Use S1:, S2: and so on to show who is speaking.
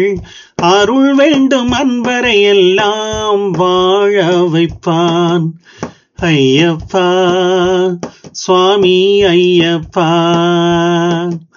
S1: அருள் வேண்டும் அன்பரை எல்லாம் வாழ வைப்பான். ஐயப்பா சுவாமி ஐயப்பா.